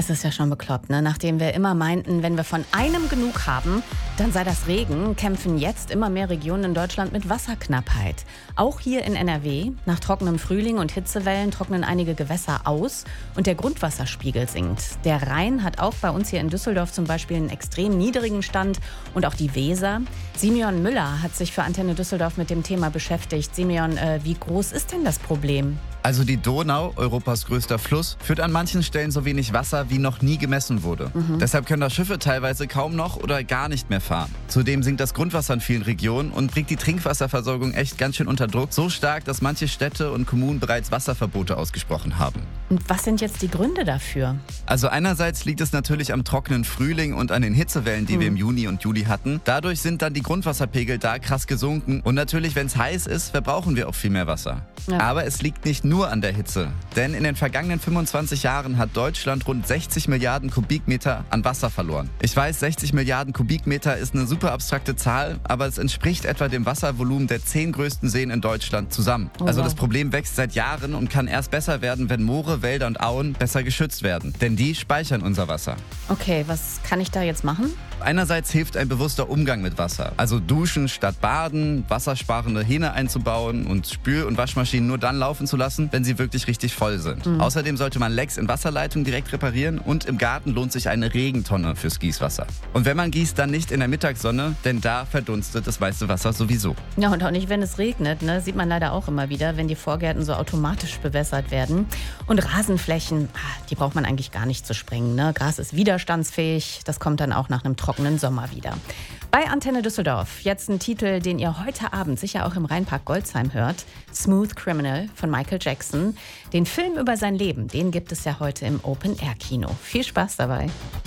Es ist ja schon bekloppt, ne? Nachdem wir immer meinten, wenn wir von einem genug haben, dann sei das Regen, kämpfen jetzt immer mehr Regionen in Deutschland mit Wasserknappheit. Auch hier in NRW. Nach trockenem Frühling und Hitzewellen trocknen einige Gewässer aus und der Grundwasserspiegel sinkt. Der Rhein hat auch bei uns hier in Düsseldorf zum Beispiel einen extrem niedrigen Stand und auch die Weser. Simeon Müller hat sich für Antenne Düsseldorf mit dem Thema beschäftigt. Simeon, wie groß ist denn das Problem? Also die Donau, Europas größter Fluss, führt an manchen Stellen so wenig Wasser, wie noch nie gemessen wurde. Deshalb können da Schiffe teilweise kaum noch oder gar nicht mehr fahren. Zudem sinkt das Grundwasser in vielen Regionen und bringt die Trinkwasserversorgung echt ganz schön unter Druck. So stark, dass manche Städte und Kommunen bereits Wasserverbote ausgesprochen haben. Und was sind jetzt die Gründe dafür? Also einerseits liegt es natürlich am trockenen Frühling und an den Hitzewellen, die wir im Juni und Juli hatten. Dadurch sind dann die Grundwasserpegel da krass gesunken. Und natürlich, wenn es heiß ist, verbrauchen wir auch viel mehr Wasser. Ja. Aber es liegt nicht nur an der Hitze. Denn in den vergangenen 25 Jahren hat Deutschland rund 60 Milliarden Kubikmeter an Wasser verloren. Ich weiß, 60 Milliarden Kubikmeter ist eine super abstrakte Zahl, aber es entspricht etwa dem Wasservolumen der 10 größten Seen in Deutschland zusammen. Also das Problem wächst seit Jahren und kann erst besser werden, wenn Moore, Wälder und Auen besser geschützt werden. Denn die speichern unser Wasser. Okay, was kann ich da jetzt machen? Einerseits hilft ein bewusster Umgang mit Wasser. Also duschen statt baden, wassersparende Hähne einzubauen und Spül- und Waschmaschinen nur dann laufen zu lassen, wenn sie wirklich richtig voll sind. Außerdem sollte man Lecks in Wasserleitungen direkt reparieren und im Garten lohnt sich eine Regentonne fürs Gießwasser. Und wenn man gießt, dann nicht in der Mittagssonne, denn da verdunstet das meiste Wasser sowieso. Ja, und auch nicht, wenn es regnet, ne? Sieht man leider auch immer wieder, wenn die Vorgärten so automatisch bewässert werden. Und Rasenflächen, die braucht man eigentlich gar nicht zu sprengen, ne? Gras ist widerstandsfähig, das kommt dann auch nach einem trockenen Sommer wieder. Bei Antenne Düsseldorf jetzt ein Titel, den ihr heute Abend sicher auch im Rheinpark Goldsheim hört. Smooth Criminal von Michael Jackson. Den Film über sein Leben, den gibt es ja heute im Open-Air-Kino. Viel Spaß dabei.